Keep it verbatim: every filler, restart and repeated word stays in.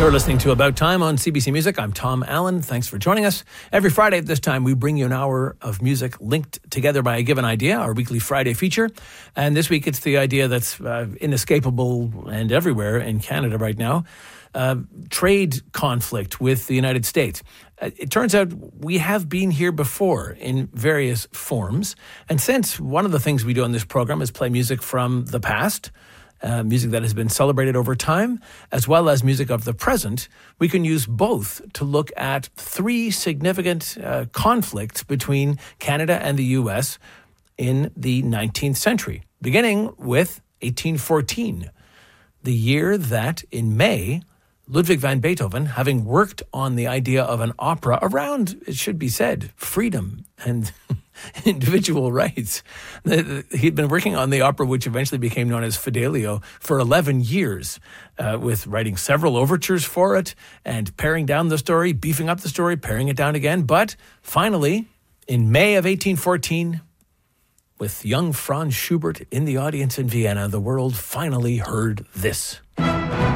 You're listening to About Time on C B C Music. I'm Tom Allen. Thanks for joining us. Every Friday at this time, we bring you an hour of music linked together by a given idea, our weekly Friday feature. And this week, it's the idea that's uh, inescapable and everywhere in Canada right now, uh, trade conflict with the United States. Uh, it turns out we have been here before in various forms. And since one of the things we do on this program is play music from the past, Uh, music that has been celebrated over time, as well as music of the present, we can use both to look at three significant uh, conflicts between Canada and the U S in the nineteenth century, beginning with eighteen fourteen, the year that in May, Ludwig van Beethoven, having worked on the idea of an opera around, it should be said, freedom and individual rights. He'd been working on the opera, which eventually became known as Fidelio, for eleven years, uh, with writing several overtures for it and paring down the story, beefing up the story, paring it down again. But finally, in May of eighteen fourteen, with young Franz Schubert in the audience in Vienna, the world finally heard this.